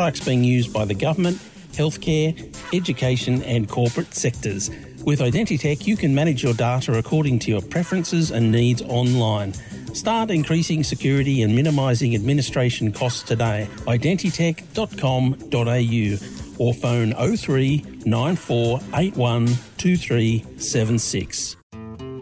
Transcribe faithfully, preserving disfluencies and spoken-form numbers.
products being used by the government, healthcare, education and corporate sectors. With Identitech, you can manage your data according to your preferences and needs online. Start increasing security and minimising administration costs today. identitech dot com dot a u or phone oh three nine four eight one two three seven six.